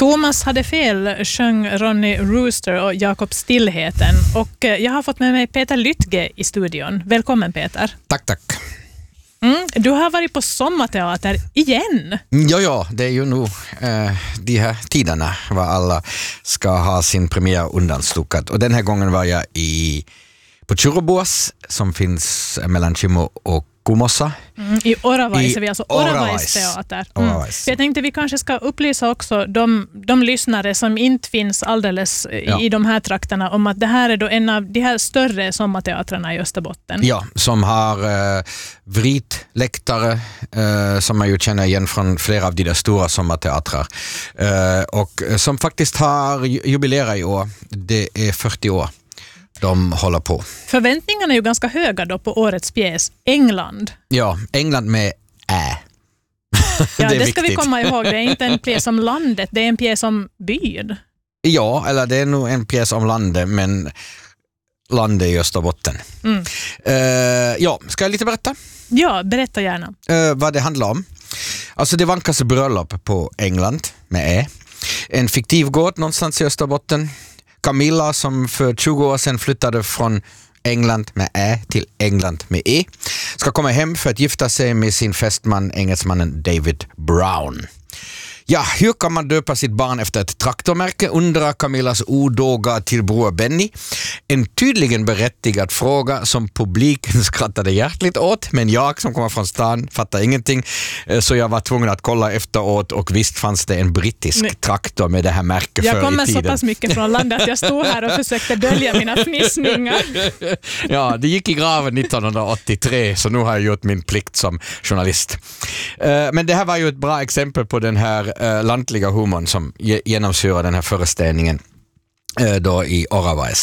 Thomas hade fel, sjöng Ronny Rooster och Jakob Stillheten. Och jag har fått med mig Peter Lytge i studion. Välkommen Peter. Tack. Du har varit på sommarteater igen. Ja, det är ju nog de här tiderna var alla ska ha sin premiär undanstukat. Och den här gången var jag på Tjurobuas som finns mellan Kimo och Kumossa. I Oravais, vi alltså Oravais teater. Jag tänkte vi kanske ska upplysa också de lyssnare som inte finns alldeles i de här trakterna om att det här är då en av de här större sommarteatrarna i Österbotten. Ja, som har vritläktare som man ju känner igen från flera av de där stora sommarteatrar. Och som faktiskt har jubilerat i år. Det är 40 år. De håller på. Förväntningarna är ju ganska höga då på årets pjäs England. Ja, England med ä. Ja, det ska vi komma ihåg. Det är inte en pjäs om landet, det är en pjäs om byn. Ja, eller det är nog en pjäs om landet, men landet i Österbotten. Ska jag lite berätta? Ja, berätta gärna. Vad det handlar om. Alltså det vankas bröllop på England med ä. En fiktiv gård någonstans i Österbotten. Camilla som för 20 år sedan flyttade från England med ä till England med e ska komma hem för att gifta sig med sin fästman, engelsmannen David Brown. Ja, hur kan man döpa sitt barn efter ett traktormärke, undrar Camillas odåga till bror Benny. En tydligen berättigad fråga som publiken skrattade hjärtligt åt, men jag som kommer från stan fattar ingenting, så jag var tvungen att kolla efteråt och visst fanns det en brittisk traktor med det här märket förr i tiden. Jag kommer så pass mycket från landet att jag stod här och försökte dölja mina fnissningar. Ja, det gick i graven 1983, så nu har jag gjort min plikt som journalist. Men det här var ju ett bra exempel på den här lantliga humorn som genomsyrar den här föreställningen då i Oravais.